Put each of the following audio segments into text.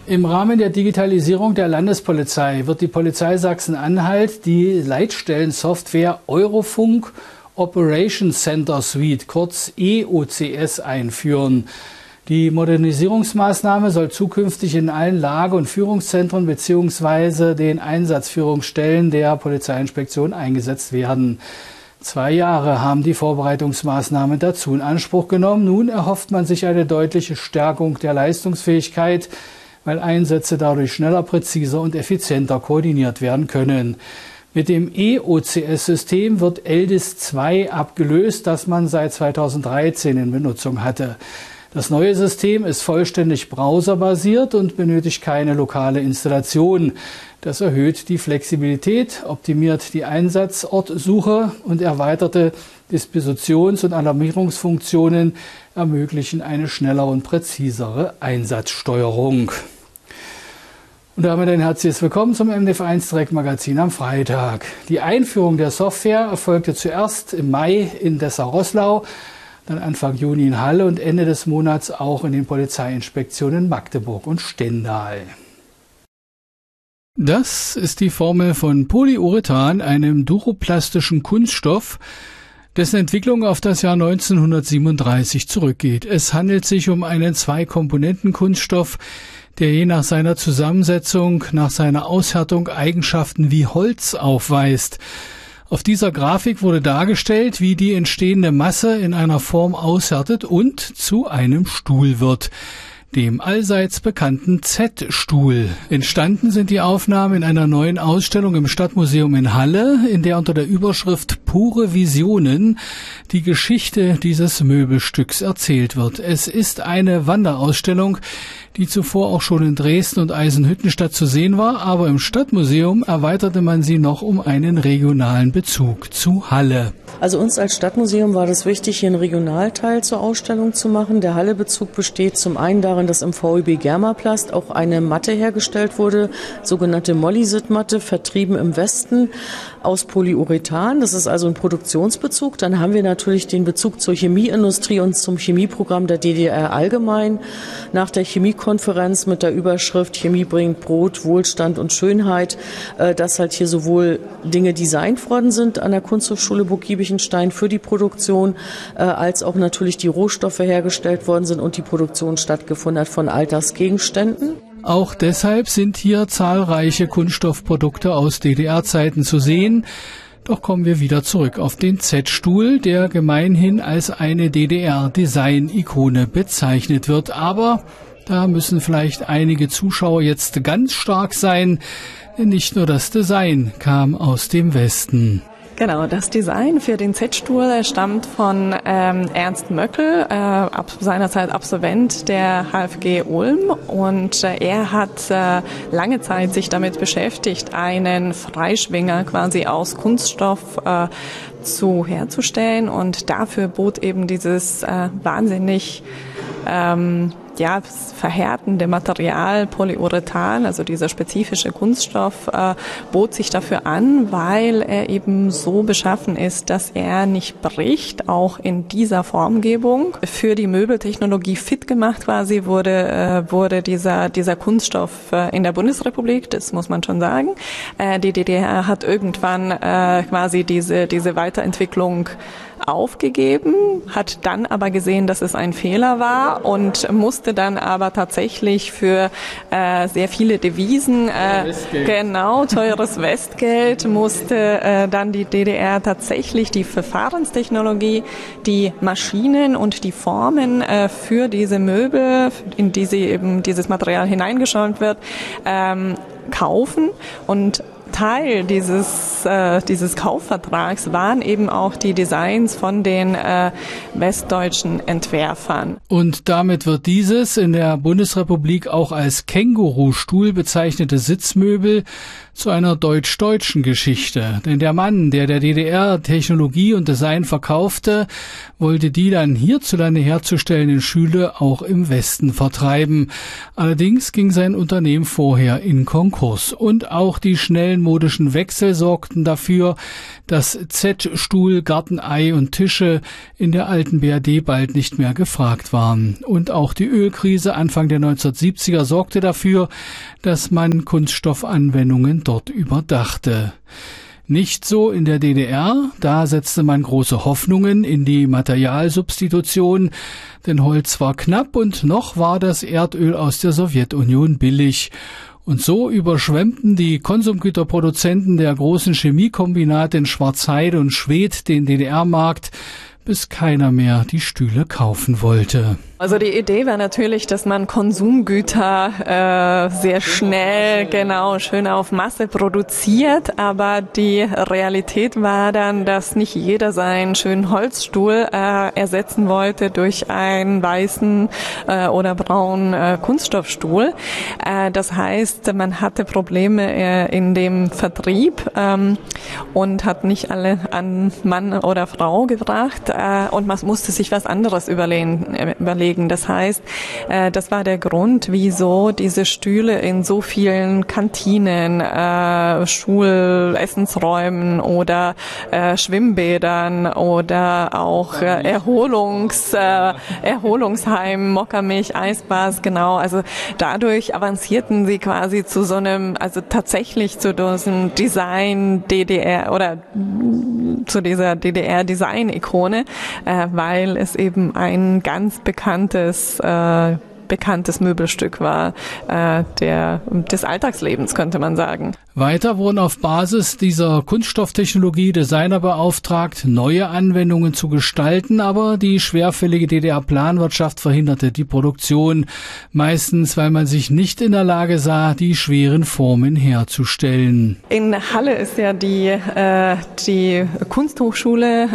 Im Rahmen der Digitalisierung der Landespolizei wird die Polizei Sachsen-Anhalt die Leitstellensoftware Eurofunk Operations Center Suite, kurz EOCS, einführen. Die Modernisierungsmaßnahme soll zukünftig in allen Lage- und Führungszentren bzw. den Einsatzführungsstellen der Polizeiinspektion eingesetzt werden. 2 Jahre haben die Vorbereitungsmaßnahmen dazu in Anspruch genommen. Nun erhofft man sich eine deutliche Stärkung der Leistungsfähigkeit, weil Einsätze dadurch schneller, präziser und effizienter koordiniert werden können. Mit dem EOCS-System wird ELDIS 2 abgelöst, das man seit 2013 in Benutzung hatte. Das neue System ist vollständig browserbasiert und benötigt keine lokale Installation. Das erhöht die Flexibilität, optimiert die Einsatzortsuche und erweiterte Dispositions- und Alarmierungsfunktionen ermöglichen eine schnellere und präzisere Einsatzsteuerung. Und damit ein herzliches Willkommen zum MDF1 Direktmagazin am Freitag. Die Einführung der Software erfolgte zuerst im Mai in Dessau-Roßlau, dann Anfang Juni in Halle und Ende des Monats auch in den Polizeiinspektionen Magdeburg und Stendal. Das ist die Formel von Polyurethan, einem duroplastischen Kunststoff, dessen Entwicklung auf das Jahr 1937 zurückgeht. Es handelt sich um einen 2-Komponenten-Kunststoff, der je nach seiner Zusammensetzung, nach seiner Aushärtung Eigenschaften wie Holz aufweist. Auf dieser Grafik wurde dargestellt, wie die entstehende Masse in einer Form aushärtet und zu einem Stuhl wird, dem allseits bekannten Z-Stuhl. Entstanden sind die Aufnahmen in einer neuen Ausstellung im Stadtmuseum in Halle, in der unter der Überschrift Pure Visionen die Geschichte dieses Möbelstücks erzählt wird. Es ist eine Wanderausstellung, die zuvor auch schon in Dresden und Eisenhüttenstadt zu sehen war, aber im Stadtmuseum erweiterte man sie noch um einen regionalen Bezug zu Halle. Also uns als Stadtmuseum war das wichtig, hier einen Regionalteil zur Ausstellung zu machen. Der Halle-Bezug besteht zum einen darin, dass im VEB Germaplast auch eine Matte hergestellt wurde, sogenannte Mollysit-Matte, vertrieben im Westen aus Polyurethan. Das ist also ein Produktionsbezug. Dann haben wir natürlich den Bezug zur Chemieindustrie und zum Chemieprogramm der DDR allgemein. Nach der Chemiekonferenz mit der Überschrift Chemie bringt Brot, Wohlstand und Schönheit, dass halt hier sowohl Dinge designt worden sind an der Kunsthochschule Burg Giebichenstein für die Produktion, als auch natürlich die Rohstoffe hergestellt worden sind und die Produktion stattgefunden hat von Alltagsgegenständen. Auch deshalb sind hier zahlreiche Kunststoffprodukte aus DDR-Zeiten zu sehen. Doch kommen wir wieder zurück auf den Z-Stuhl, der gemeinhin als eine DDR-Design-Ikone bezeichnet wird. Aber da müssen vielleicht einige Zuschauer jetzt ganz stark sein, denn nicht nur das Design kam aus dem Westen. Genau, das Design für den Z-Stuhl stammt von Ernst Möckel, seinerzeit Absolvent der HFG Ulm, und er hat lange Zeit sich damit beschäftigt, einen Freischwinger quasi aus Kunststoff herzustellen, und dafür bot eben dieses wahnsinnig verhärtende Material Polyurethan, also dieser spezifische Kunststoff, bot sich dafür an, weil er eben so beschaffen ist, dass er nicht bricht, auch in dieser Formgebung. Für die Möbeltechnologie fit gemacht quasi wurde dieser Kunststoff in der Bundesrepublik, das muss man schon sagen. Die DDR hat irgendwann quasi diese Weiterentwicklung aufgegeben, hat dann aber gesehen, dass es ein Fehler war und musste dann aber tatsächlich für sehr viele Devisen, teures Westgeld, musste dann die DDR tatsächlich die Verfahrenstechnologie, die Maschinen und die Formen für diese Möbel, in die sie eben dieses Material hineingeschäumt wird, kaufen. Und Teil dieses Kaufvertrags waren eben auch die Designs von den westdeutschen Entwerfern. Und damit wird dieses in der Bundesrepublik auch als Kängurustuhl bezeichnete Sitzmöbel zu einer deutsch-deutschen Geschichte. Denn der Mann, der DDR Technologie und Design verkaufte, wollte die dann hierzulande herzustellenden Stühle auch im Westen vertreiben. Allerdings ging sein Unternehmen vorher in Konkurs. Und auch die schnellen neumodischen Wechsel sorgten dafür, dass Z-Stuhl, Gartenei und Tische in der alten BRD bald nicht mehr gefragt waren. Und auch die Ölkrise Anfang der 1970er sorgte dafür, dass man Kunststoffanwendungen dort überdachte. Nicht so in der DDR, da setzte man große Hoffnungen in die Materialsubstitution, denn Holz war knapp und noch war das Erdöl aus der Sowjetunion billig. Und so überschwemmten die Konsumgüterproduzenten der großen Chemiekombinate in Schwarzheide und Schwedt den DDR-Markt, bis keiner mehr die Stühle kaufen wollte. Also die Idee war natürlich, dass man Konsumgüter sehr schnell, schön auf Masse produziert, aber die Realität war dann, dass nicht jeder seinen schönen Holzstuhl ersetzen wollte durch einen weißen oder braunen Kunststoffstuhl. Das heißt, man hatte Probleme in dem Vertrieb und hat nicht alle an Mann oder Frau gebracht und man musste sich was anderes überlegen. Das heißt, das war der Grund, wieso diese Stühle in so vielen Kantinen, Schulessensräumen oder Schwimmbädern oder auch Erholungsheimen, Mokkamilch, Eisbars, also dadurch avancierten sie quasi zu so einem, also tatsächlich zu diesem Design DDR oder zu dieser DDR-Design-Ikone, weil es eben ein ganz bekanntes Möbelstück war des Alltagslebens, könnte man sagen. Weiter wurden auf Basis dieser Kunststofftechnologie Designer beauftragt, neue Anwendungen zu gestalten, aber die schwerfällige DDR-Planwirtschaft verhinderte die Produktion, meistens weil man sich nicht in der Lage sah, die schweren Formen herzustellen. In Halle ist ja die Kunsthochschule,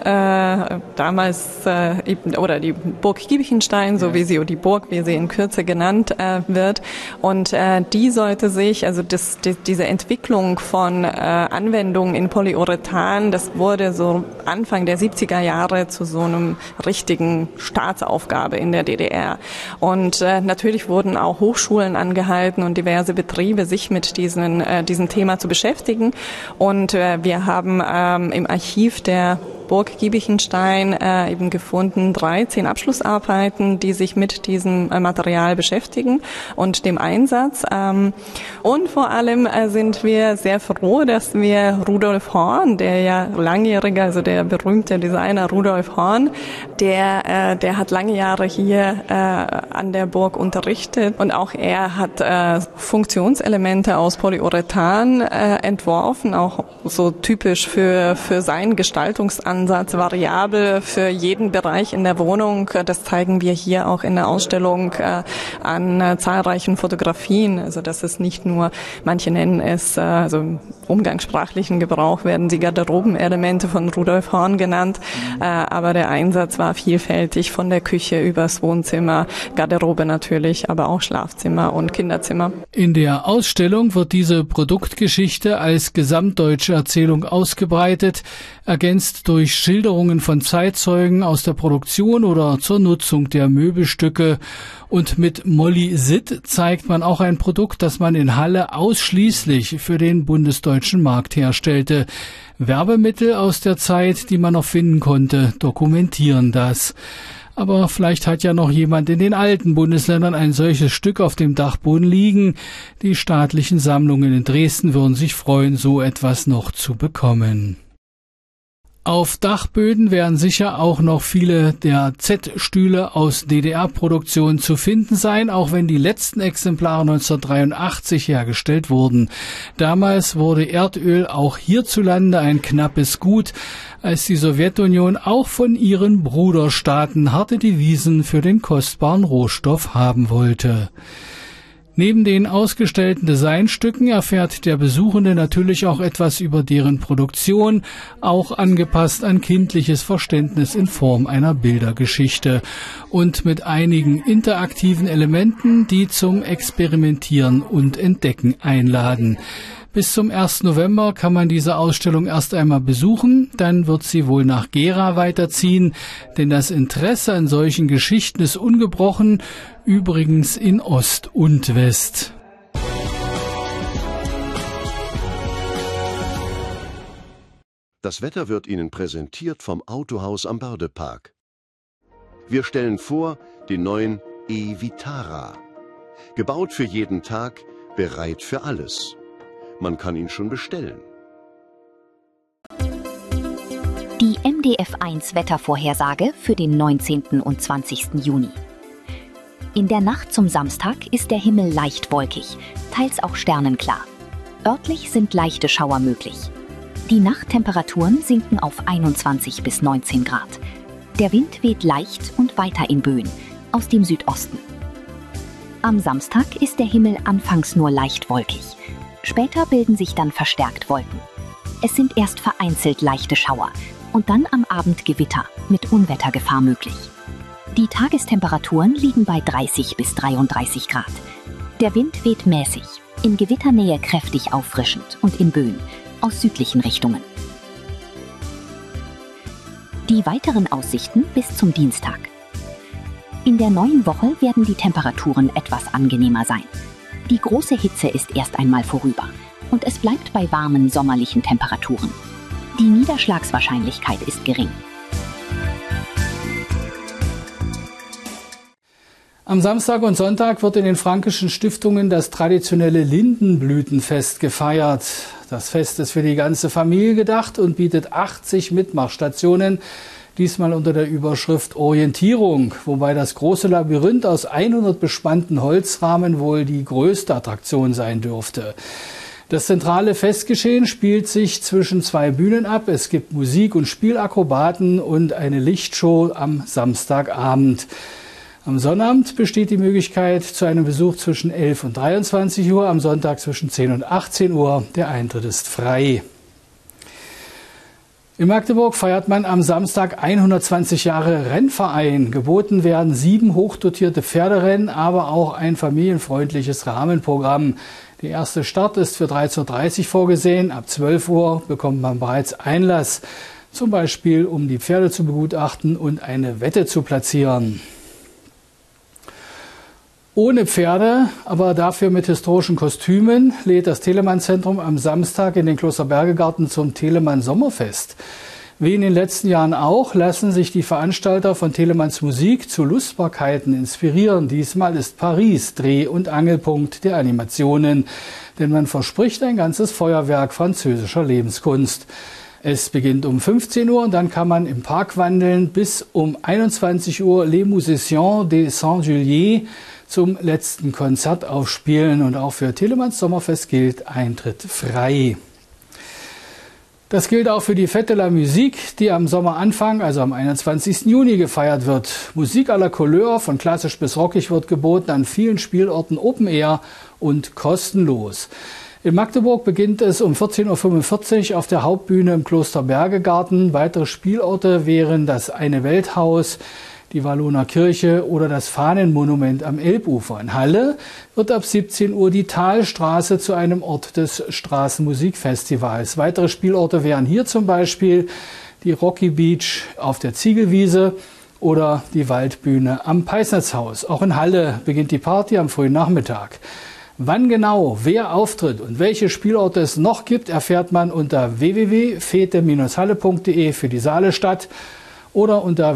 damals oder die Burg Giebichenstein, so wie sie, die Burg, wie sie in Kürze genannt wird, und die sollte sich, also diese Entwicklung von Anwendungen in Polyurethan, das wurde so Anfang der 70er Jahre zu so einem richtigen Staatsaufgabe in der DDR. Und natürlich wurden auch Hochschulen angehalten und diverse Betriebe, sich mit diesem Thema zu beschäftigen. Und wir haben im Archiv der Burg Giebichenstein eben gefunden 13 Abschlussarbeiten, die sich mit diesem Material beschäftigen und dem Einsatz. Und vor allem sind wir sehr froh, dass wir Rudolf Horn, der ja langjährige, also der berühmte Designer Rudolf Horn, der hat lange Jahre hier an der Burg unterrichtet und auch er hat Funktionselemente aus Polyurethan entworfen, auch so typisch für seinen Gestaltungsansatz, variabel für jeden Bereich in der Wohnung. Das zeigen wir hier auch in der Ausstellung an zahlreichen Fotografien. Also das ist nicht nur, manche nennen es, also im umgangssprachlichen Gebrauch werden sie Garderobenelemente von Rudolf Horn genannt, aber der Einsatz war vielfältig, von der Küche übers Wohnzimmer, Garderobe natürlich, aber auch Schlafzimmer und Kinderzimmer. In der Ausstellung wird diese Produktgeschichte als gesamtdeutsche Erzählung ausgebreitet, ergänzt durch Schilderungen von Zeitzeugen aus der Produktion oder zur Nutzung der Möbelstücke. Und mit Molly-Sit zeigt man auch ein Produkt, das man in Halle ausschließlich für den bundesdeutschen Markt herstellte. Werbemittel aus der Zeit, die man noch finden konnte, dokumentieren das. Aber vielleicht hat ja noch jemand in den alten Bundesländern ein solches Stück auf dem Dachboden liegen. Die staatlichen Sammlungen in Dresden würden sich freuen, so etwas noch zu bekommen. Auf Dachböden werden sicher auch noch viele der Z-Stühle aus DDR-Produktion zu finden sein, auch wenn die letzten Exemplare 1983 hergestellt wurden. Damals wurde Erdöl auch hierzulande ein knappes Gut, als die Sowjetunion auch von ihren Bruderstaaten harte Devisen für den kostbaren Rohstoff haben wollte. Neben den ausgestellten Designstücken erfährt der Besuchende natürlich auch etwas über deren Produktion, auch angepasst an kindliches Verständnis in Form einer Bildergeschichte und mit einigen interaktiven Elementen, die zum Experimentieren und Entdecken einladen. Bis zum 1. November kann man diese Ausstellung erst einmal besuchen, dann wird sie wohl nach Gera weiterziehen, denn das Interesse an solchen Geschichten ist ungebrochen, übrigens in Ost und West. Das Wetter wird Ihnen präsentiert vom Autohaus am Bördepark. Wir stellen vor den neuen e-Vitara. Gebaut für jeden Tag, bereit für alles. Man kann ihn schon bestellen. Die MDF1 Wettervorhersage für den 19. und 20. Juni. In der Nacht zum Samstag ist der Himmel leicht wolkig, teils auch sternenklar. Örtlich sind leichte Schauer möglich. Die Nachttemperaturen sinken auf 21 bis 19 Grad. Der Wind weht leicht und weiter in Böen, aus dem Südosten. Am Samstag ist der Himmel anfangs nur leicht wolkig. Später bilden sich dann verstärkt Wolken. Es sind erst vereinzelt leichte Schauer und dann am Abend Gewitter mit Unwettergefahr möglich. Die Tagestemperaturen liegen bei 30 bis 33 Grad. Der Wind weht mäßig, in Gewitternähe kräftig auffrischend und in Böen aus südlichen Richtungen. Die weiteren Aussichten bis zum Dienstag. In der neuen Woche werden die Temperaturen etwas angenehmer sein. Die große Hitze ist erst einmal vorüber und es bleibt bei warmen sommerlichen Temperaturen. Die Niederschlagswahrscheinlichkeit ist gering. Am Samstag und Sonntag wird in den fränkischen Stiftungen das traditionelle Lindenblütenfest gefeiert. Das Fest ist für die ganze Familie gedacht und bietet 80 Mitmachstationen, diesmal unter der Überschrift Orientierung, wobei das große Labyrinth aus 100 bespannten Holzrahmen wohl die größte Attraktion sein dürfte. Das zentrale Festgeschehen spielt sich zwischen zwei Bühnen ab. Es gibt Musik- und Spielakrobaten und eine Lichtshow am Samstagabend. Am Sonnabend besteht die Möglichkeit zu einem Besuch zwischen 11 und 23 Uhr, am Sonntag zwischen 10 und 18 Uhr. Der Eintritt ist frei. In Magdeburg feiert man am Samstag 120 Jahre Rennverein. Geboten werden 7 hochdotierte Pferderennen, aber auch ein familienfreundliches Rahmenprogramm. Der erste Start ist für 13:30 Uhr vorgesehen. Ab 12 Uhr bekommt man bereits Einlass, zum Beispiel um die Pferde zu begutachten und eine Wette zu platzieren. Ohne Pferde, aber dafür mit historischen Kostümen, lädt das Telemann-Zentrum am Samstag in den Klosterbergegarten zum Telemann-Sommerfest. Wie in den letzten Jahren auch, lassen sich die Veranstalter von Telemanns Musik zu Lustbarkeiten inspirieren. Diesmal ist Paris Dreh- und Angelpunkt der Animationen, denn man verspricht ein ganzes Feuerwerk französischer Lebenskunst. Es beginnt um 15 Uhr und dann kann man im Park wandeln. Bis um 21 Uhr Les Musiciens de Saint-Julier zum letzten Konzert aufspielen. Und auch für Telemanns Sommerfest gilt Eintritt frei. Das gilt auch für die Fête de la Musique, die am Sommeranfang, also am 21. Juni gefeiert wird. Musik à la Couleur, von klassisch bis rockig, wird geboten an vielen Spielorten Open Air und kostenlos. In Magdeburg beginnt es um 14:45 Uhr auf der Hauptbühne im Klosterbergegarten. Weitere Spielorte wären das Eine Welthaus, die Walloner Kirche oder das Fahnenmonument am Elbufer. In Halle wird ab 17 Uhr die Talstraße zu einem Ort des Straßenmusikfestivals. Weitere Spielorte wären hier zum Beispiel die Rocky Beach auf der Ziegelwiese oder die Waldbühne am Peisnitzhaus. Auch in Halle beginnt die Party am frühen Nachmittag. Wann genau, wer auftritt und welche Spielorte es noch gibt, erfährt man unter www.fete-halle.de für die Saalestadt oder unter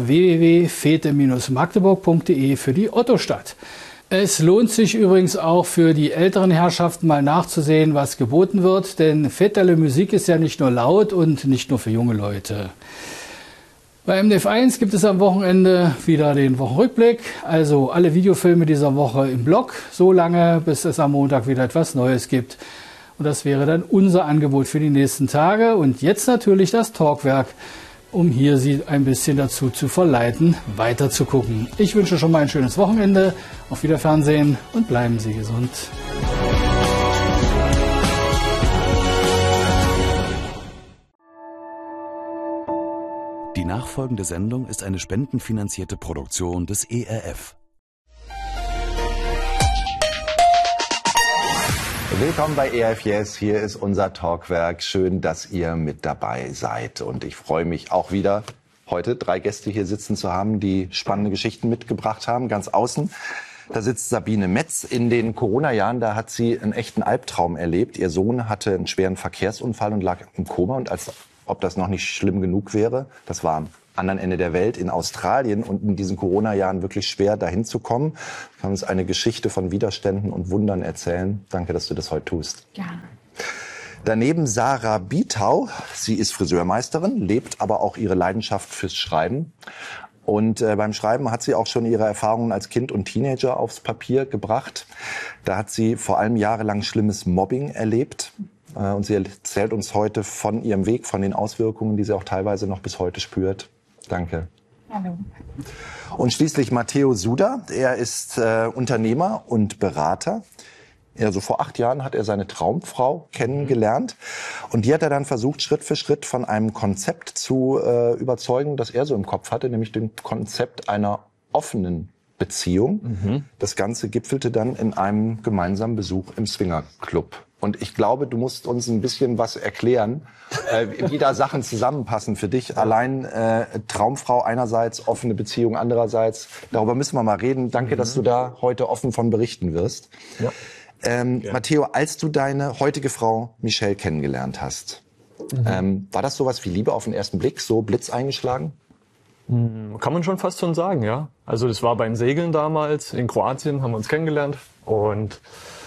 www.fete-magdeburg.de für die Ottostadt. Es lohnt sich übrigens auch für die älteren Herrschaften mal nachzusehen, was geboten wird, denn Fête de la Musique ist ja nicht nur laut und nicht nur für junge Leute. Bei MDF1 gibt es am Wochenende wieder den Wochenrückblick, also alle Videofilme dieser Woche im Blog, so lange, bis es am Montag wieder etwas Neues gibt. Und das wäre dann unser Angebot für die nächsten Tage. Und jetzt natürlich das Talkwerk, um hier Sie ein bisschen dazu zu verleiten, weiter zu gucken. Ich wünsche schon mal ein schönes Wochenende, auf Wiederfernsehen und bleiben Sie gesund. Die nachfolgende Sendung ist eine spendenfinanzierte Produktion des ERF. Willkommen bei ERF Yes, hier ist unser Talkwerk. Schön, dass ihr mit dabei seid. Und ich freue mich auch wieder, heute 3 Gäste hier sitzen zu haben, die spannende Geschichten mitgebracht haben. Ganz außen, da sitzt Sabine Metz. In den Corona-Jahren, da hat sie einen echten Albtraum erlebt. Ihr Sohn hatte einen schweren Verkehrsunfall und lag im Koma. Und als ob das noch nicht schlimm genug wäre. Das war am anderen Ende der Welt in Australien und in diesen Corona-Jahren wirklich schwer, dahin zu kommen. Du kannst uns eine Geschichte von Widerständen und Wundern erzählen. Danke, dass du das heute tust. Gerne. Daneben Sarah Bietau. Sie ist Friseurmeisterin, lebt aber auch ihre Leidenschaft fürs Schreiben. Und beim Schreiben hat sie auch schon ihre Erfahrungen als Kind und Teenager aufs Papier gebracht. Da hat sie vor allem jahrelang schlimmes Mobbing erlebt. Und sie erzählt uns heute von ihrem Weg, von den Auswirkungen, die sie auch teilweise noch bis heute spürt. Danke. Hallo. Und schließlich Matteo Suda. Er ist Unternehmer und Berater. Also vor 8 Jahren hat er seine Traumfrau kennengelernt. Und die hat er dann versucht, Schritt für Schritt von einem Konzept zu überzeugen, das er so im Kopf hatte, nämlich dem Konzept einer offenen Beziehung. Das Ganze gipfelte dann in einem gemeinsamen Besuch im Swingerclub. Und ich glaube, du musst uns ein bisschen was erklären, wie da Sachen zusammenpassen für dich. Allein Traumfrau einerseits, offene Beziehung andererseits. Darüber müssen wir mal reden. Danke, dass du da heute offen von berichten wirst. Ja. Matteo, als du deine heutige Frau Michelle kennengelernt hast, war das sowas wie Liebe auf den ersten Blick, so Blitz eingeschlagen? Kann man schon fast schon sagen, ja. Also das war beim Segeln damals in Kroatien, haben wir uns kennengelernt und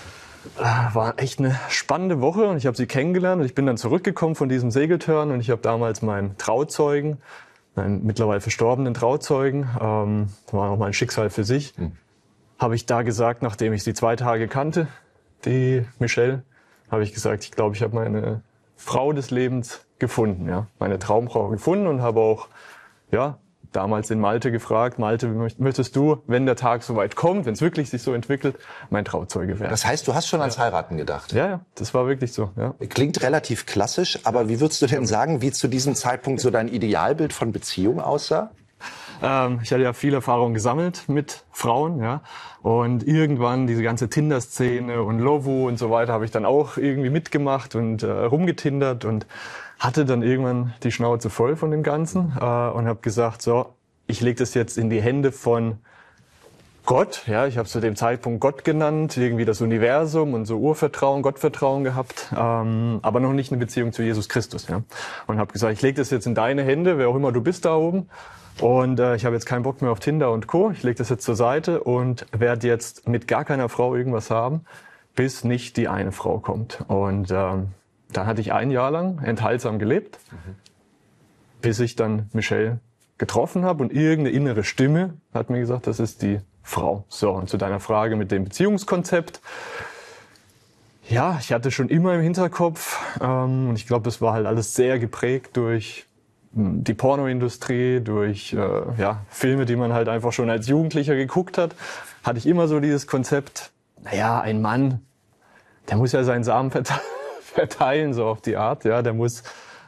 war echt eine spannende Woche und ich habe sie kennengelernt und ich bin dann zurückgekommen von diesem Segeltörn und ich habe damals meinen Trauzeugen, meinen mittlerweile verstorbenen Trauzeugen, war noch mal ein Schicksal für sich, habe ich da gesagt, nachdem ich sie 2 Tage kannte, die Michelle, habe ich gesagt, ich glaube, ich habe meine Frau des Lebens gefunden, ja, meine Traumfrau gefunden und habe auch, ja, damals in Malte gefragt, Malte, möchtest du, wenn der Tag so weit kommt, wenn es wirklich sich so entwickelt, mein Trauzeuge werden? Das heißt, du hast schon ans Heiraten gedacht? Ja, das war wirklich so, ja. Klingt relativ klassisch, aber wie würdest du denn sagen, wie zu diesem Zeitpunkt so dein Idealbild von Beziehung aussah? Ich hatte ja viel Erfahrung gesammelt mit Frauen, ja. Und irgendwann diese ganze Tinder-Szene und Lovo und so weiter habe ich dann auch irgendwie mitgemacht und rumgetindert und hatte dann irgendwann die Schnauze voll von dem Ganzen und habe gesagt, so, ich lege das jetzt in die Hände von Gott. Ja, ich habe zu dem Zeitpunkt Gott genannt, irgendwie das Universum und so Urvertrauen, Gottvertrauen gehabt, aber noch nicht eine Beziehung zu Jesus Christus. Ja. Und habe gesagt, ich lege das jetzt in deine Hände, wer auch immer du bist da oben. Und ich habe jetzt keinen Bock mehr auf Tinder und Co. Ich lege das jetzt zur Seite und werde jetzt mit gar keiner Frau irgendwas haben, bis nicht die eine Frau kommt. Und dann hatte ich 1 Jahr lang enthaltsam gelebt, bis ich dann Michelle getroffen habe und irgendeine innere Stimme hat mir gesagt, das ist die Frau. So, und zu deiner Frage mit dem Beziehungskonzept. Ja, ich hatte schon immer im Hinterkopf und ich glaube, das war halt alles sehr geprägt durch die Pornoindustrie, durch Filme, die man halt einfach schon als Jugendlicher geguckt hat, hatte ich immer so dieses Konzept, naja, ein Mann, der muss ja seinen Samen verteilen, so auf die Art, ja, der muss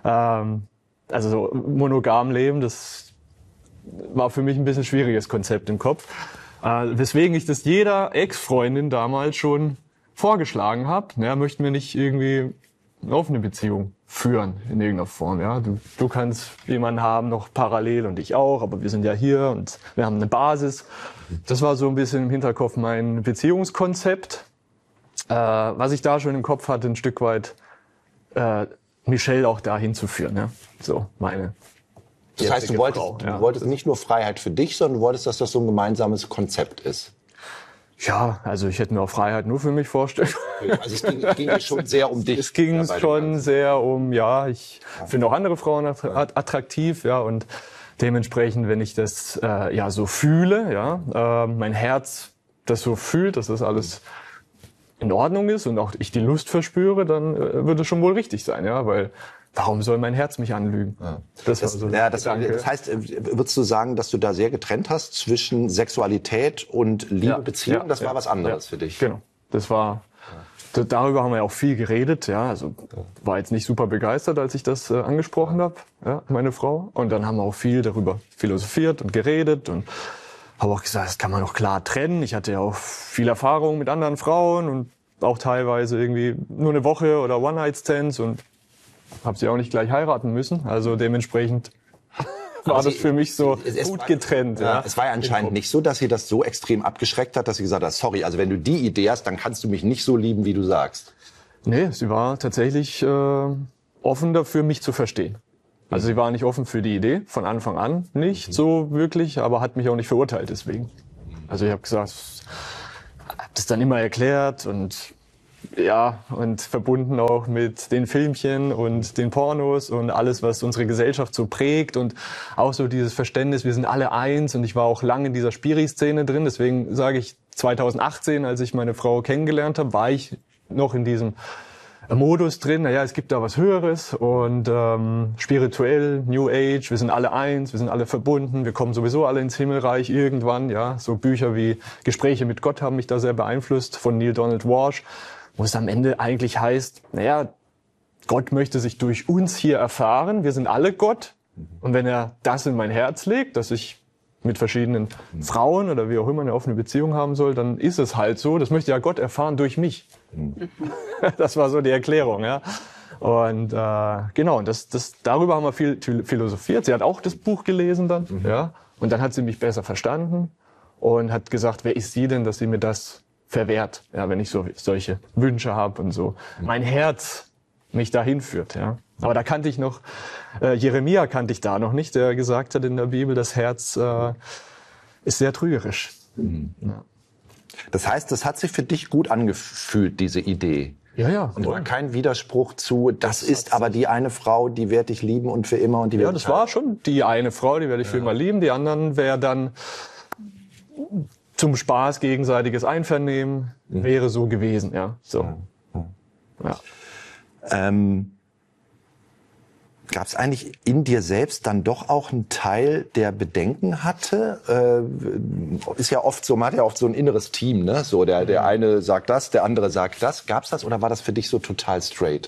also so monogam leben, das war für mich ein bisschen schwieriges Konzept im Kopf, weswegen ich das jeder Ex-Freundin damals schon vorgeschlagen habe, ja, möchten wir nicht irgendwie eine offene Beziehung führen in irgendeiner Form, ja, du kannst jemanden haben noch parallel und ich auch, aber wir sind ja hier und wir haben eine Basis. Das war so ein bisschen im Hinterkopf mein Beziehungskonzept. Was ich da schon im Kopf hatte, ein Stück weit Michelle auch dahin zu führen. Ja? So, meine. Das heißt, du wolltest nicht nur Freiheit für dich, sondern du wolltest, dass das so ein gemeinsames Konzept ist. Ja, also ich hätte mir auch Freiheit nur für mich vorstellen. Also es ging schon sehr um dich. Es ging schon sehr um, ja, ich finde auch andere Frauen attraktiv, ja, und dementsprechend, wenn ich das so fühle, ja, mein Herz das so fühlt, dass das alles in Ordnung ist und auch ich die Lust verspüre, dann wird es schon wohl richtig sein, ja, weil warum soll mein Herz mich anlügen? Ja. Das heißt, würdest du sagen, dass du da sehr getrennt hast zwischen Sexualität und Liebe, Beziehung? Das war was anderes für dich. Genau, das war. Darüber haben wir ja auch viel geredet, ja, also war jetzt nicht super begeistert, als ich das angesprochen habe, ja, meine Frau. Und dann haben wir auch viel darüber philosophiert und geredet und habe auch gesagt, das kann man auch klar trennen. Ich hatte ja auch viel Erfahrung mit anderen Frauen und auch teilweise irgendwie nur eine Woche oder One-Night-Stands und habe sie auch nicht gleich heiraten müssen. Also dementsprechend war das für mich so gut getrennt. Ja. Es war ja anscheinend nicht so, dass sie das so extrem abgeschreckt hat, dass sie gesagt hat, sorry, also wenn du die Idee hast, dann kannst du mich nicht so lieben, wie du sagst. Nee, sie war tatsächlich offen dafür, mich zu verstehen. Also sie war nicht offen für die Idee, von Anfang an nicht so wirklich, aber hat mich auch nicht verurteilt deswegen. Also ich habe gesagt, habe das dann immer erklärt und ja, und verbunden auch mit den Filmchen und den Pornos und alles, was unsere Gesellschaft so prägt und auch so dieses Verständnis, wir sind alle eins, und ich war auch lange in dieser Spiri-Szene drin, deswegen sage ich 2018, als ich meine Frau kennengelernt habe, war ich noch in diesem Modus drin, naja, es gibt da was Höheres und spirituell, New Age, wir sind alle eins, wir sind alle verbunden, wir kommen sowieso alle ins Himmelreich irgendwann, ja, so Bücher wie Gespräche mit Gott haben mich da sehr beeinflusst, von Neil Donald Walsh, wo es am Ende eigentlich heißt, naja, Gott möchte sich durch uns hier erfahren, wir sind alle Gott, und wenn er das in mein Herz legt, dass ich mit verschiedenen Frauen oder wie auch immer eine offene Beziehung haben soll, dann ist es halt so, das möchte ja Gott erfahren durch mich. Das war so die Erklärung, ja. Und genau, und darüber haben wir viel philosophiert. Sie hat auch das Buch gelesen dann, ja. Und dann hat sie mich besser verstanden und hat gesagt, wer ist sie denn, dass sie mir das verwehrt, ja, wenn ich solche Wünsche habe und so. Mein Herz mich dahin führt, ja. Aber da kannte ich noch, Jeremia kannte ich da noch nicht, der gesagt hat in der Bibel, das Herz ist sehr trügerisch. Ja. Das heißt, das hat sich für dich gut angefühlt, diese Idee. Ja. Und war kein Widerspruch zu, das ist aber die eine Frau, die werde ich lieben und für immer. Und die das war schon die eine Frau, die werde ich für immer lieben. Die anderen wäre dann zum Spaß, gegenseitiges Einvernehmen, wäre so gewesen, ja. So. Ja. Gab es eigentlich in dir selbst dann doch auch einen Teil, der Bedenken hatte? Ist ja oft so, man hat ja oft so ein inneres Team, ne? So, der eine sagt das, der andere sagt das. Gab's das oder war das für dich so total straight?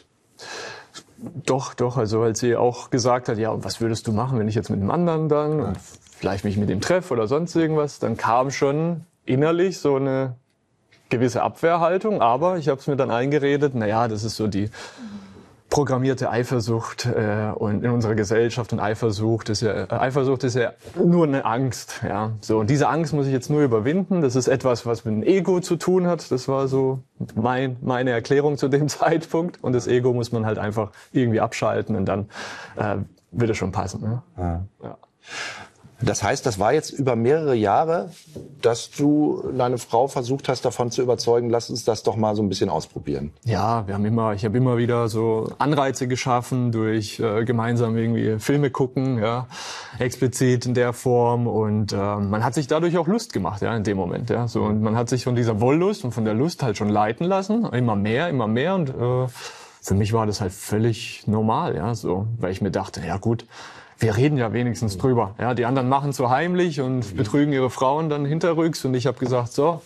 Doch. Also als sie auch gesagt hat, ja, und was würdest du machen, wenn ich jetzt mit einem anderen dann und vielleicht mich mit dem treffe oder sonst irgendwas, dann kam schon innerlich so eine gewisse Abwehrhaltung. Aber ich habe es mir dann eingeredet, naja, das ist so die programmierte Eifersucht und in unserer Gesellschaft, und Eifersucht ist ja nur eine Angst, ja. So, und diese Angst muss ich jetzt nur überwinden. Das ist etwas, was mit dem Ego zu tun hat. Das war so meine Erklärung zu dem Zeitpunkt. Und das Ego muss man halt einfach irgendwie abschalten, und dann wird es schon passen. Ne? Ja. Das heißt, das war jetzt über mehrere Jahre, dass du deine Frau versucht hast, davon zu überzeugen, lass uns das doch mal so ein bisschen ausprobieren. Ja, ich habe immer wieder so Anreize geschaffen durch gemeinsam irgendwie Filme gucken, ja, explizit in der Form, und man hat sich dadurch auch Lust gemacht, ja, in dem Moment, ja, so, und man hat sich von dieser Wollust und von der Lust halt schon leiten lassen, immer mehr, und für mich war das halt völlig normal, ja, so, weil ich mir dachte, ja gut, wir reden ja wenigstens drüber. Ja, die anderen machen so heimlich und betrügen ihre Frauen dann hinterrücks. Und ich habe gesagt, so,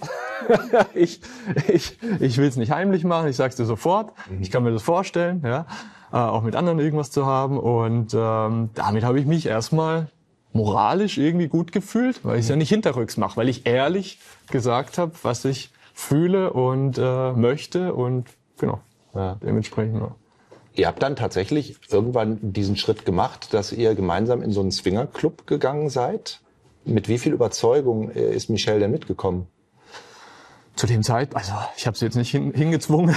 ich will es nicht heimlich machen, ich sag's dir sofort. Ich kann mir das vorstellen, ja, auch mit anderen irgendwas zu haben. Und damit habe ich mich erstmal moralisch irgendwie gut gefühlt, weil ich es ja nicht hinterrücks mache, weil ich ehrlich gesagt habe, was ich fühle und möchte, und genau, dementsprechend. Ja. Ihr habt dann tatsächlich irgendwann diesen Schritt gemacht, dass ihr gemeinsam in so einen Swingerclub gegangen seid. Mit wie viel Überzeugung ist Michelle denn mitgekommen? Zu dem Zeitpunkt, also ich habe sie jetzt nicht hingezwungen.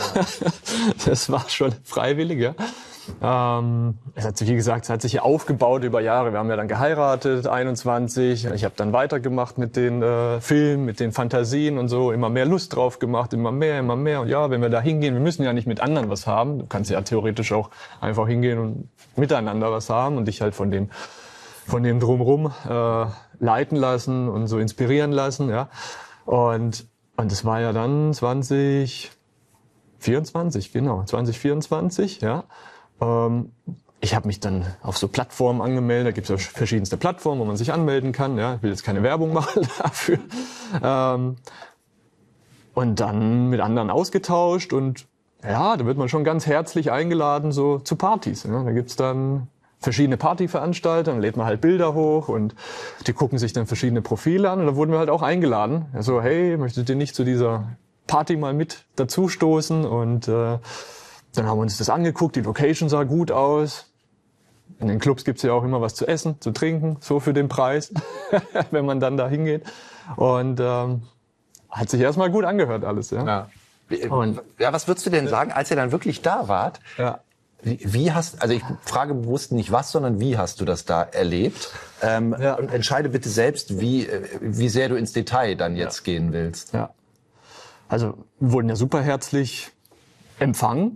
Das war schon freiwillig, ja. Es hat sich, wie gesagt, es hat sich ja aufgebaut über Jahre. Wir haben ja dann geheiratet, 21. Ich habe dann weitergemacht mit den Filmen, mit den Fantasien und so. Immer mehr Lust drauf gemacht, immer mehr. Und ja, wenn wir da hingehen, wir müssen ja nicht mit anderen was haben. Du kannst ja theoretisch auch einfach hingehen und miteinander was haben und dich halt von dem Drumherum leiten lassen und so inspirieren lassen, ja. Und das war ja dann 2024, ja. Ich habe mich dann auf so Plattformen angemeldet. Da gibt es ja verschiedenste Plattformen, wo man sich anmelden kann. Ja, ich will jetzt keine Werbung machen dafür. Und dann mit anderen ausgetauscht, und ja, da wird man schon ganz herzlich eingeladen so zu Partys. Ja. Da gibt's dann verschiedene Partyveranstalter, dann lädt man halt Bilder hoch und die gucken sich dann verschiedene Profile an, und da wurden wir halt auch eingeladen. Also, hey, möchtet ihr nicht zu dieser Party mal mit dazustoßen? Und dann haben wir uns das angeguckt, die Location sah gut aus. In den Clubs gibt's ja auch immer was zu essen, zu trinken, so für den Preis, wenn man dann da hingeht. Und hat sich erstmal gut angehört alles. Ja. Und, ja, was würdest du denn sagen, als ihr dann wirklich da wart? Ja. also ich frage bewusst nicht was, sondern wie hast du das da erlebt? Und entscheide bitte selbst, wie sehr du ins Detail dann jetzt gehen willst. Ja. Also wir wurden ja super herzlich empfangen.